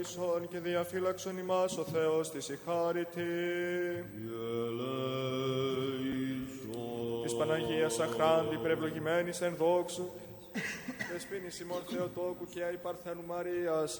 και διαφύλαξον ημάς ο Θεός της η χάριτη. Της Παναγίας αχράντη πρευλογημένης εν δόξου, δεσποίνης ημών Θεοτόκου και αϊ Παρθένου Μαρίας,